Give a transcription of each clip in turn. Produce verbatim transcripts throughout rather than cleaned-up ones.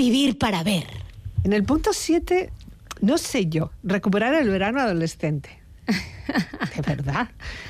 Vivir para ver. En el punto siete, no sé yo, recuperar el verano adolescente. De verdad.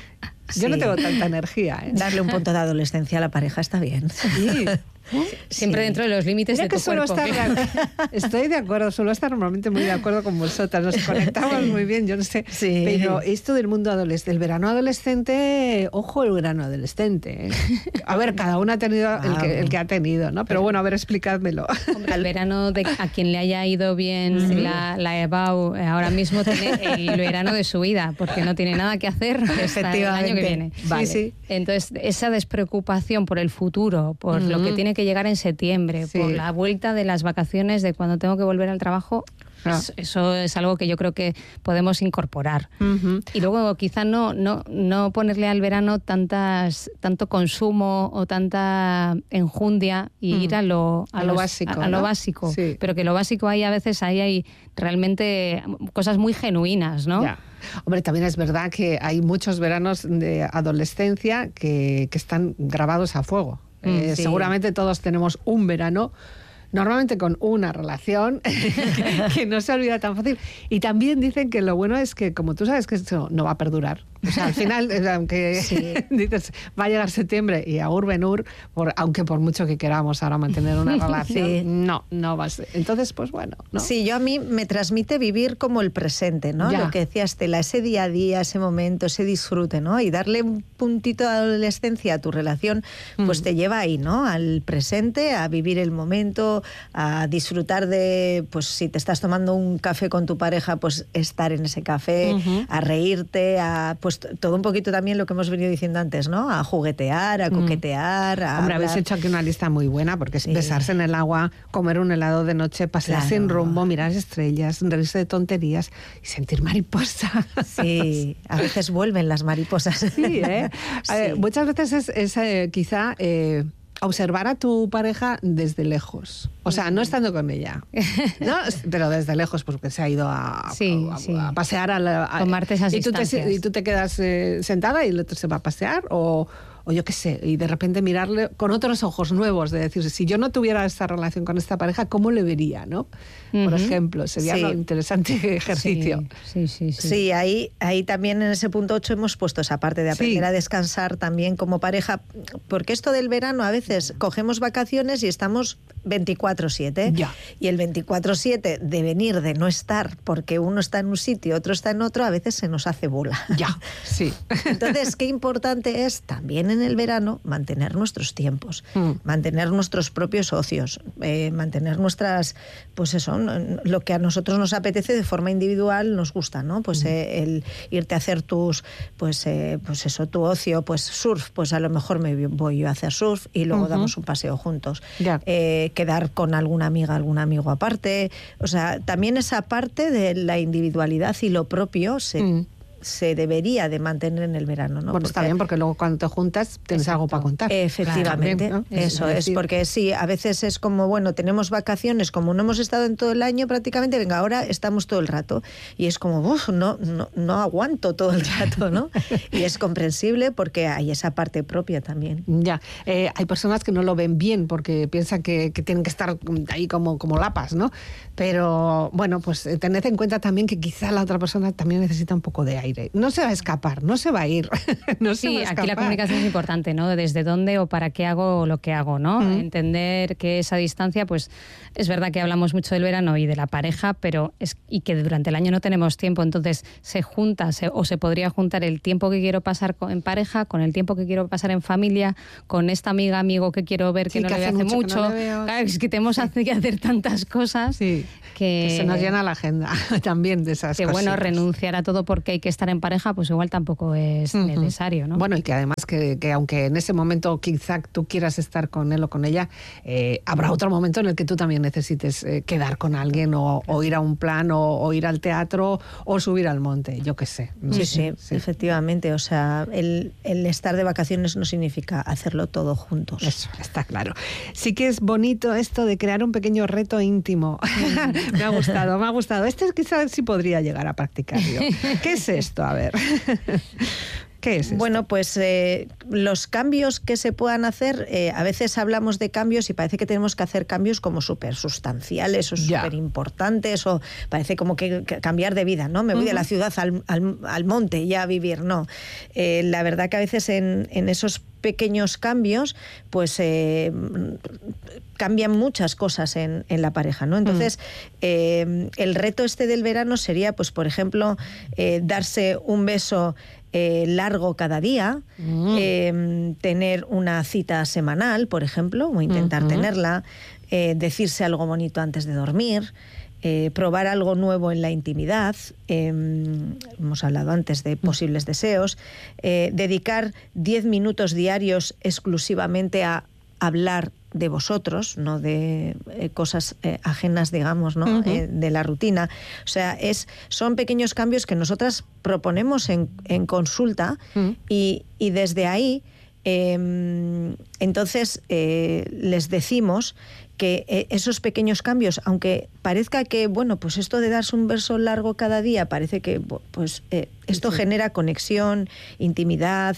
Yo sí. no tengo tanta energía, ¿eh? Darle un punto de adolescencia a la pareja está bien. Sí. Siempre sí. dentro de los límites Mira de tu cuerpo. Estar, estoy de acuerdo, suelo estar normalmente muy de acuerdo con vosotras, nos conectamos sí. muy bien, yo no sé. Sí. Pero esto del mundo adolescente, del verano adolescente, ojo el verano adolescente. ¿eh? A ver, cada uno ha tenido ah, el, que, el que ha tenido, ¿no? Pero bueno, a ver, explicádmelo. Hombre, el verano de a quien le haya ido bien sí. la, la E B A U ahora mismo tiene el verano de su vida, porque no tiene nada que hacer hasta el año que viene. Vale. Sí, sí. Entonces, esa despreocupación por el futuro, por mm. lo que tiene que llegar en septiembre, sí. por la vuelta de las vacaciones, de cuando tengo que volver al trabajo, ah. eso es algo que yo creo que podemos incorporar. Uh-huh. Y luego quizá no, no, no ponerle al verano tantas, tanto consumo o tanta enjundia y uh-huh. ir a lo, a a los, lo básico. A, a ¿no? lo básico. Sí. Pero que lo básico ahí a veces ahí hay realmente cosas muy genuinas, ¿no? Ya. Hombre, también es verdad que hay muchos veranos de adolescencia que, que están grabados a fuego. Eh, sí. Seguramente todos tenemos un verano, normalmente con una relación que no se olvida tan fácil. Y también dicen que lo bueno es que, como tú sabes, que eso no va a perdurar. O sea, al final, aunque sí. dices, va a llegar septiembre y a Urbenur, por, aunque por mucho que queramos ahora mantener una relación, sí. no, no va a ser. Entonces, pues bueno. ¿no? Sí, yo a mí me transmite vivir como el presente, ¿no? Ya. Lo que decía Estela, ese día a día, ese momento, ese disfrute, ¿no? Y darle un puntito de adolescencia a tu relación, pues mm. te lleva ahí, ¿no? Al presente, a vivir el momento, a disfrutar de, pues si te estás tomando un café con tu pareja, pues estar en ese café, uh-huh. a reírte, a pues todo un poquito también lo que hemos venido diciendo antes, ¿no? A juguetear, a coquetear, a Hombre, hablar. habéis hecho aquí una lista muy buena, porque es sí. besarse en el agua, comer un helado de noche, pasear claro. sin rumbo, mirar estrellas, reírse de tonterías y sentir mariposas. Sí, a veces vuelven las mariposas. Sí, ¿eh? sí. Eh, muchas veces es, es eh, quizá... Eh, observar a tu pareja desde lejos. O sea, no estando con ella. ¿No? Pero desde lejos, porque se ha ido a, sí, a, sí. a pasear. A la, a, Tomarte esas y tú, te, y tú te quedas eh, sentada y el otro se va a pasear o... o yo qué sé, y de repente mirarle con otros ojos nuevos, de decir, si yo no tuviera esta relación con esta pareja, ¿cómo le vería, no? Uh-huh. Por ejemplo, sería sí. un interesante ejercicio. Sí, sí, sí. Sí, sí ahí, ahí también en ese punto ocho hemos puesto esa parte de aprender sí. a descansar también como pareja, porque esto del verano a veces cogemos vacaciones y estamos veinticuatro siete, ya. y el veinticuatro siete de venir, de no estar, porque uno está en un sitio, otro está en otro, a veces se nos hace bola. Ya, sí. Entonces, qué importante es también en el verano mantener nuestros tiempos, mm. mantener nuestros propios ocios, eh, mantener nuestras, pues eso, lo que a nosotros nos apetece de forma individual, nos gusta, ¿no? Pues mm. eh, el irte a hacer tus, pues, eh, pues eso, tu ocio, pues surf, pues a lo mejor me voy yo a hacer surf y luego uh-huh. damos un paseo juntos. Ya. Eh, quedar con alguna amiga, algún amigo aparte, o sea, también esa parte de la individualidad y lo propio se... Mm. se debería de mantener en el verano, ¿no? Bueno, porque, está bien, porque luego cuando te juntas tienes exacto. algo para contar. Efectivamente, claro, ¿no? Eso es, es, porque sí, a veces es como, bueno, tenemos vacaciones, como no hemos estado en todo el año prácticamente, venga, ahora estamos todo el rato, y es como, uff, no, no, no aguanto todo el rato, ¿no? Y es comprensible porque hay esa parte propia también. Ya, eh, hay personas que no lo ven bien porque piensan que, que tienen que estar ahí como, como lapas, ¿no? Pero, bueno, pues tened en cuenta también que quizá la otra persona también necesita un poco de aire. No se va a escapar, no se va a ir. no sí, se va a escapar. Aquí la comunicación es importante, ¿no? Desde dónde o para qué hago lo que hago, ¿no? Mm. Entender que esa distancia, pues es verdad que hablamos mucho del verano y de la pareja, pero es y que durante el año no tenemos tiempo, entonces se junta se, o se podría juntar el tiempo que quiero pasar con, en pareja con el tiempo que quiero pasar en familia, con esta amiga, amigo que quiero ver que sí, no que le veo hace mucho. mucho. No veo, claro, sí. Es que tenemos sí. que hacer tantas cosas sí. que, que se nos llena la agenda también de esas que cosas. Bueno, renunciar a todo porque hay que estar en pareja, pues igual tampoco es uh-huh. necesario, ¿no? Bueno, y que además que, que aunque en ese momento quizá tú quieras estar con él o con ella, eh, habrá otro momento en el que tú también necesites eh, quedar con alguien o, o ir a un plan o, o ir al teatro o subir al monte, yo qué sé. ¿no? Sí, sí, sí, efectivamente. O sea, el, el estar de vacaciones no significa hacerlo todo juntos. Eso, está claro. Sí que es bonito esto de crear un pequeño reto íntimo. Mm. me ha gustado, me ha gustado. Este quizás sí podría llegar a practicarlo. ¿Qué es esto? A ver. ¿Qué es esto? Bueno, pues eh, los cambios que se puedan hacer, eh, a veces hablamos de cambios y parece que tenemos que hacer cambios como súper sustanciales o súper importantes, o parece como que, que cambiar de vida, ¿no? Me voy uh-huh. de la ciudad al, al, al monte ya a vivir, no. Eh, la verdad que a veces en, en esos pequeños cambios, pues eh, cambian muchas cosas en, en la pareja, ¿no? Entonces, mm. eh, el reto este del verano sería, pues, por ejemplo, eh, darse un beso eh, largo cada día, mm. eh, tener una cita semanal, por ejemplo, o intentar mm-hmm. tenerla, eh, decirse algo bonito antes de dormir, Eh, probar algo nuevo en la intimidad, eh, hemos hablado antes de posibles deseos, eh, dedicar diez minutos diarios exclusivamente a hablar de vosotros, no de eh, cosas eh, ajenas, digamos, ¿no? Uh-huh. eh, de la rutina. O sea, es, son pequeños cambios que nosotras proponemos en, en consulta uh-huh. y, y desde ahí eh, entonces eh, les decimos que esos pequeños cambios, aunque parezca que, bueno, pues esto de darse un beso largo cada día, parece que, pues, eh, esto sí. genera conexión, intimidad,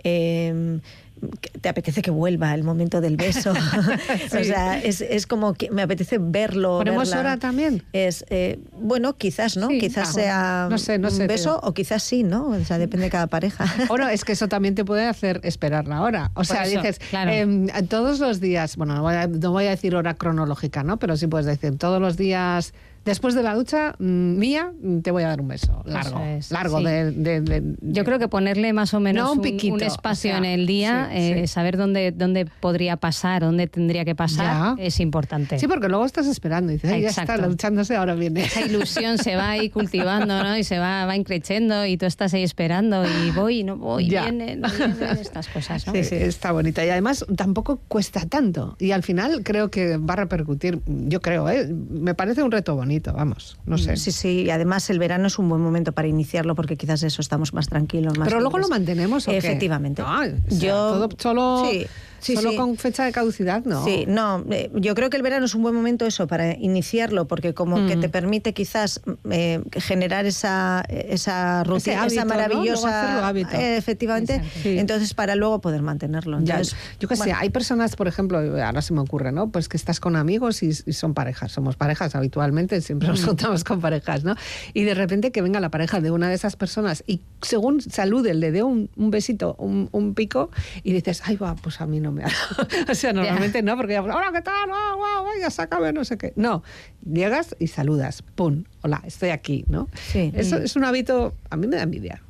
eh, te apetece que vuelva el momento del beso. Sí. O sea, es, es como que me apetece verlo. ¿Ponemos verla. hora también? Es, eh, bueno, quizás, ¿no? Sí. Quizás ah, sea no sé, no un sé, beso tío. O quizás sí, ¿no? O sea, depende de cada pareja. Bueno, es que eso también te puede hacer esperar la hora. O sea, eso, dices, claro. eh, todos los días, bueno, no voy, a, no voy a decir hora cronológica, ¿no? Pero sí puedes decir, todos los días... Después de la ducha mía, te voy a dar un beso largo, es, largo sí. de, de, de, de... Yo creo que ponerle más o menos no, un, piquito, un espacio o sea, en el día, sí, eh, sí. saber dónde, dónde podría pasar, dónde tendría que pasar, ya. es importante. Sí, porque luego estás esperando y dices, ay, ya está duchándose, ahora viene. Esa ilusión se va ahí cultivando, ¿no? Y se va, va increciendo y tú estás ahí esperando y voy, no voy, ya. viene, no viene, estas cosas, ¿no? Sí, sí, está bonita. Y además tampoco cuesta tanto. Y al final creo que va a repercutir, yo creo, ¿eh? Me parece un reto bonito. Vamos, no sé. Sí, sí, y además el verano es un buen momento para iniciarlo porque quizás eso estamos más tranquilos, más Pero luego libres. Lo mantenemos, ¿o qué? Efectivamente. No, o sea, yo todo solo sí. Sí, Solo sí. con fecha de caducidad, ¿no? Sí, no. Eh, yo creo que el verano es un buen momento eso para iniciarlo, porque como mm. que te permite quizás eh, generar esa esa rutina, hábito, esa maravillosa, ¿no? hábito. Eh, efectivamente. Sí. Entonces para luego poder mantenerlo. Entonces, ya, yo qué bueno. sé, hay personas, por ejemplo, ahora se me ocurre, ¿no? Pues que estás con amigos y, y son parejas, somos parejas habitualmente, siempre nos juntamos con parejas, ¿no? Y de repente que venga la pareja de una de esas personas y según salude, le dé un, un besito, un, un pico y dices, ay, va, pues a mí no me ha dado. O sea, normalmente yeah. no, porque ya, hola, ¿qué tal? Wow, wow, ya sácame, no sé qué. No, llegas y saludas, pum, hola, estoy aquí, ¿no? Sí. Eso es un hábito, a mí me da envidia.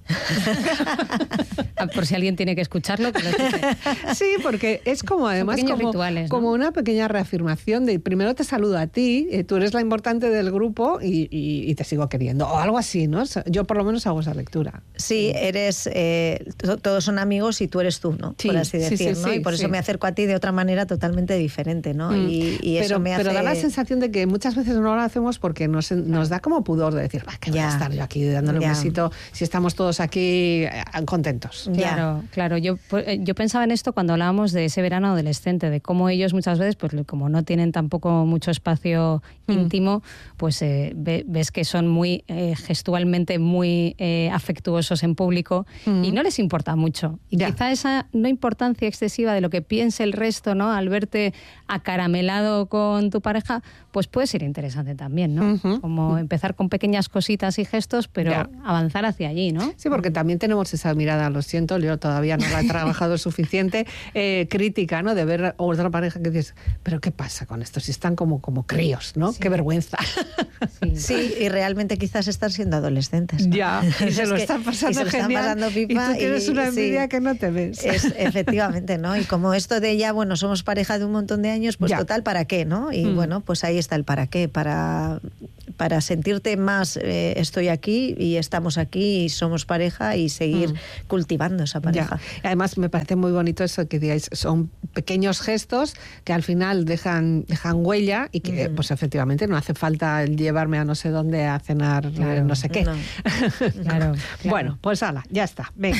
Por si alguien tiene que escucharlo, que lo escuche. Sí, porque es como además como, rituales, ¿no? como una pequeña reafirmación de primero te saludo a ti, eh, tú eres la importante del grupo y, y, y te sigo queriendo, o algo así, ¿no? Yo por lo menos hago esa lectura. Sí, eres, eh, todos son amigos y tú eres tú, ¿no? Sí, por así decir, sí, sí, ¿no? Sí, y por sí. eso me acerco a ti de otra manera totalmente diferente, ¿no? Mm. Y, y pero, eso me hace... Pero da la sensación de que muchas veces no lo hacemos porque nos, nos da como pudor de decir, ¿qué voy a estar yo aquí dándole ya. un besito si estamos todos aquí contentos? Claro, claro. Yo, yo pensaba en esto cuando hablábamos de ese verano adolescente, de cómo ellos muchas veces, pues como no tienen tampoco mucho espacio mm. íntimo, pues eh, ves que son muy eh, gestualmente muy eh, afectuosos en público mm. y no les importa mucho. Y ya. quizá esa no importancia excesiva de lo que piense el resto, ¿no? Al verte acaramelado con tu pareja, pues puede ser interesante también, ¿no? Uh-huh. Como empezar con pequeñas cositas y gestos, pero ya. avanzar hacia allí, ¿no? Sí, porque también tenemos esa mirada, lo siento, yo todavía no la he trabajado suficiente, eh, crítica, ¿no? De ver otra pareja que dices, pero ¿qué pasa con esto? Si están como, como críos, ¿no? Sí. Qué vergüenza. Sí. sí, y realmente quizás están siendo adolescentes, ¿no? Ya, y se lo es están pasando que, y se lo genial, están pasando pipa, y tú tienes y, una envidia sí, que no te ves. Es, efectivamente, ¿no? Y como esto de ya, bueno, somos pareja de un montón de años, pues ya. total, ¿para qué, no? Y mm. bueno, pues ahí está el para qué, para, para sentirte más, eh, estoy aquí y estamos aquí y somos pareja y seguir mm. cultivando esa pareja. Ya. Además, me parece muy bonito eso que digáis, son pequeños gestos que al final dejan, dejan huella y que, mm. pues efectivamente, no hace falta llevarme a no sé dónde a cenar, claro, eh, no sé qué. No. Claro, claro. Bueno, pues ala, ya está, venga.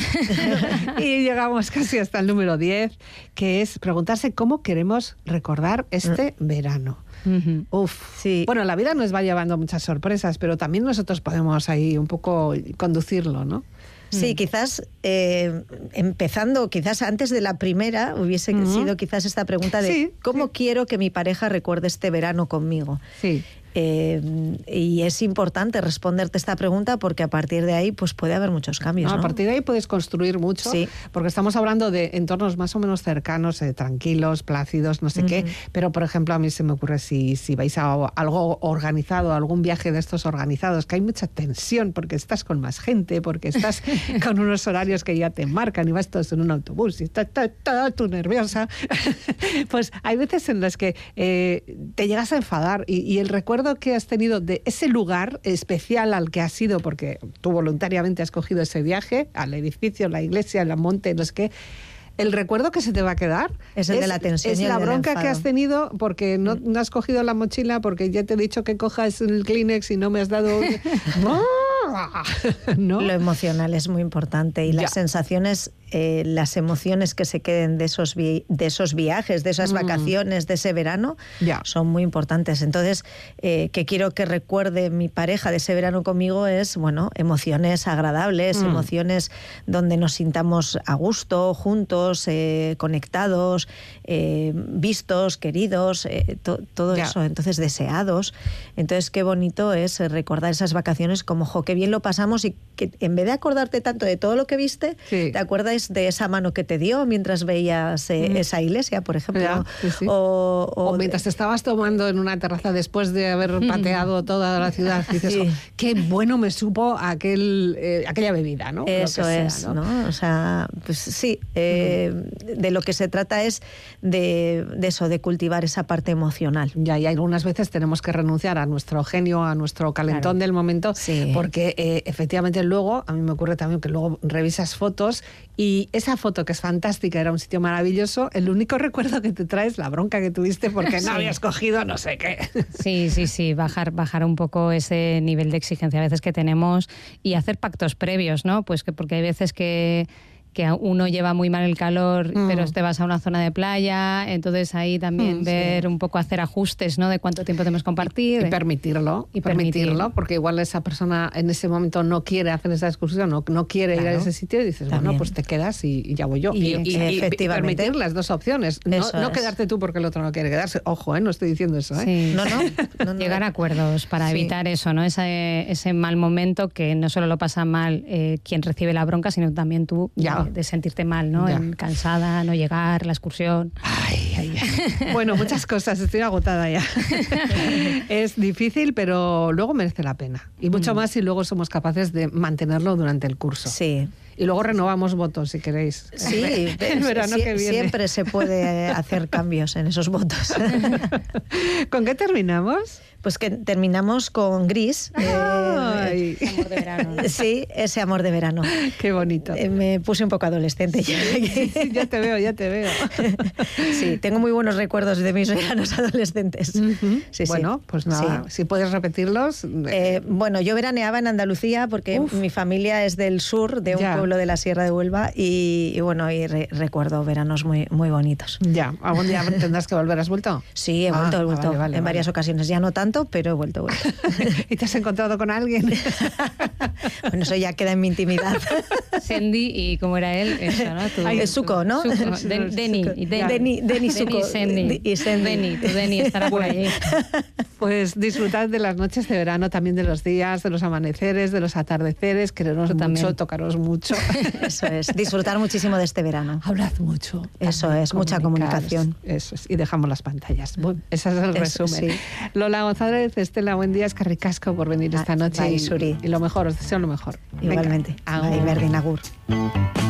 Y llegamos casi hasta el número diez, que es preguntarse cómo queremos recordar este mm. verano. Uh-huh. Uf, sí. Bueno, la vida nos va llevando muchas sorpresas, pero también nosotros podemos ahí un poco conducirlo, ¿no? Sí, quizás eh, empezando, quizás antes de la primera, hubiese uh-huh. sido quizás esta pregunta de sí, ¿cómo sí. quiero que mi pareja recuerde este verano conmigo? Sí. Eh, y es importante responderte esta pregunta porque a partir de ahí pues puede haber muchos cambios, no, ¿no? A partir de ahí puedes construir mucho, sí. porque estamos hablando de entornos más o menos cercanos, eh, tranquilos, plácidos, no sé uh-huh. qué, pero por ejemplo a mí se me ocurre si, si vais a algo organizado, algún viaje de estos organizados, que hay mucha tensión porque estás con más gente, porque estás con unos horarios que ya te marcan y vas todos en un autobús y estás tú nerviosa, pues hay veces en las que eh, te llegas a enfadar y, y el recuerdo que has tenido de ese lugar especial al que has ido, porque tú voluntariamente has cogido ese viaje, al edificio, la iglesia, el monte, no sé qué, el recuerdo que se te va a quedar es el es, de la tensión. Es y el la bronca enfado. que has tenido porque no, no has cogido la mochila, porque ya te he dicho que cojas el Kleenex y no me has dado... ¿No? Lo emocional es muy importante y ya. las sensaciones, eh, las emociones que se queden de esos, vi- de esos viajes, de esas mm. vacaciones, de ese verano, ya. son muy importantes. Entonces, eh, que quiero que recuerde mi pareja de ese verano conmigo es, bueno, emociones agradables, mm. emociones donde nos sintamos a gusto, juntos, eh, conectados, eh, vistos, queridos, eh, to- todo ya. eso. Entonces, deseados. Entonces, qué bonito es recordar esas vacaciones como, jo, qué bien lo pasamos y que en vez de acordarte tanto de todo lo que viste, sí. te acuerdas de esa mano que te dio mientras veías eh, mm. esa iglesia, por ejemplo. Ya, sí, sí. O, o, o mientras te estabas tomando en una terraza después de haber pateado mm. toda la ciudad. Y dices, sí. oh, qué bueno me supo aquel, eh, aquella bebida, ¿no? Eso sea, es, ¿no? ¿no? O sea, pues sí, eh, mm. de lo que se trata es de, de eso, de cultivar esa parte emocional. Ya, y algunas veces tenemos que renunciar a nuestro genio, a nuestro calentón claro. del momento, sí. porque eh, efectivamente luego, a mí me ocurre también que luego revisas fotos y esa foto que es fantástica, era un sitio maravilloso, el único recuerdo que te trae es la bronca que tuviste porque sí. no habías cogido no sé qué. Sí, sí, sí, bajar, bajar un poco ese nivel de exigencia a veces que tenemos y hacer pactos previos, ¿no? Pues que porque hay veces que que uno lleva muy mal el calor, mm. pero te vas a una zona de playa, entonces ahí también mm, ver sí. un poco, hacer ajustes, ¿no? De cuánto tiempo tenemos que compartir. Y, y permitirlo, y permitirlo, permitir. porque igual esa persona en ese momento no quiere hacer esa excursión, no, no quiere claro. ir a ese sitio y dices, también. Bueno, pues te quedas y, y ya voy yo. Y, y, y, y efectivamente. permitir las dos opciones, no, no quedarte tú porque el otro no quiere quedarse. Ojo, ¿eh? No estoy diciendo eso, ¿eh? Sí. No, no, no, no. Llegar a acuerdos para sí. evitar eso, ¿no? Ese, ese mal momento que no solo lo pasa mal eh, quien recibe la bronca, sino también tú ya. de, de sentirte mal, ¿no? En, cansada, no llegar, la excursión. Ay, ay, ay. Bueno, muchas cosas, estoy agotada ya. Es difícil, pero luego merece la pena. Y mucho mm. más si luego somos capaces de mantenerlo durante el curso. Sí. Y luego renovamos votos, si queréis. Sí, el verano sí, que viene. Siempre se puede hacer cambios en esos votos. ¿Con qué terminamos? Pues que terminamos con Gris. Ay. Eh, ese amor de verano. Sí, ese amor de verano. Qué bonito. Eh, me puse un poco adolescente ya. Sí, sí, ya te veo, ya te veo. Sí, tengo muy buenos recuerdos de mis veranos adolescentes. Uh-huh. Sí, bueno, sí. pues nada, sí. si puedes repetirlos. Eh, bueno, yo veraneaba en Andalucía porque Uf. mi familia es del sur, de un ya. pueblo de la Sierra de Huelva, y, y bueno, y re- recuerdo veranos muy, muy bonitos. Ya, ¿algún día tendrás que volver? ¿Has vuelto? Sí, he vuelto, ah, he vuelto vale, vale, en varias vale. ocasiones. Ya no tanto, pero he vuelto, he vuelto. ¿Y te has encontrado con alguien? Bueno, eso ya queda en mi intimidad. Sandy y ¿cómo era él? Eso, ¿no? Tú, Ay, Suco, ¿no? Suco. Den, Deni. Y Deni. Deni Suco. Deni y Sandy. Deni, tu Deni estará por allí. Pues disfrutad de las noches de verano, también de los días, de los amaneceres, de los atardeceres, querernos mucho, también. Tocaros mucho. Eso es, disfrutar muchísimo de este verano. Hablad mucho. Eso es, mucha comunicación. Eso es, y dejamos las pantallas. Bueno, ese es el Eso, resumen. Sí. Lola González, Estela, buen día, es que ricasco por venir esta noche. Bye, y, Suri. y lo mejor, os deseo lo mejor. Igualmente. Venga, Bye, Berdin, agur.